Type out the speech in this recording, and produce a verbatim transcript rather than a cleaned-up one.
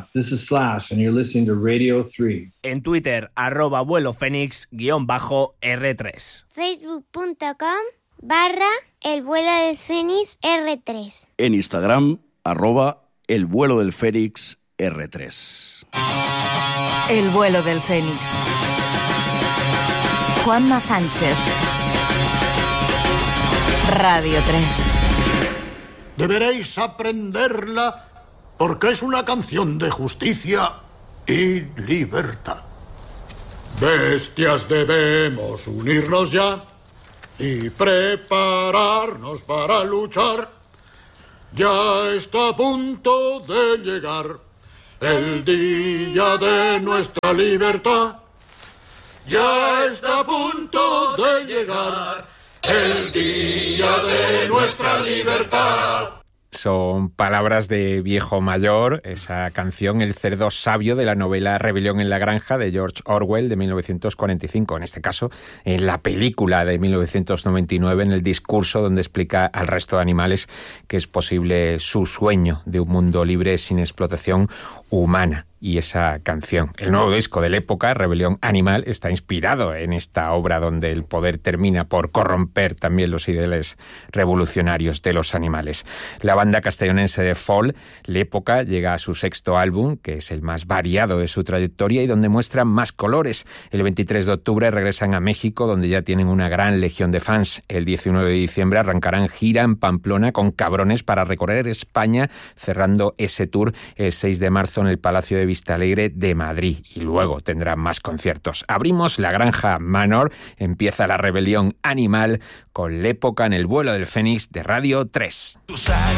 This is Slash, and you're listening to Radio three. En Twitter, arroba vuelo fénix guión bajo R tres. Facebook.com barra el vuelo del Fénix R tres. En Instagram, arroba el vuelo del Fénix R tres. El vuelo del Fénix. Juanma Sánchez. Radio tres. Deberéis aprenderla porque es una canción de justicia y libertad. Bestias, debemos unirnos ya y prepararnos para luchar. Ya está a punto de llegar el día de nuestra libertad. Ya está a punto de llegar el día de nuestra libertad. Son palabras de Viejo Mayor, esa canción El cerdo sabio de la novela Rebelión en la granja de George Orwell de mil novecientos cuarenta y cinco. En este caso, en la película de mil novecientos noventa y nueve, en el discurso donde explica al resto de animales que es posible su sueño de un mundo libre sin explotación humana. Y esa canción, el nuevo disco de la época, Rebelión Animal, está inspirado en esta obra donde el poder termina por corromper también los ideales revolucionarios de los animales. La banda castellonense de folk, La Época, llega a su sexto álbum, que es el más variado de su trayectoria y donde muestran más colores. El veintitrés de octubre regresan a México, donde ya tienen una gran legión de fans. El diecinueve de diciembre arrancarán gira en Pamplona con Cabrones para recorrer España, cerrando ese tour el seis de marzo en el Palacio de Vistalegre de Madrid, y luego tendrán más conciertos. Abrimos la Granja Manor, empieza la Rebelión Animal con La Época en el vuelo del Fénix de Radio tres. Tu saga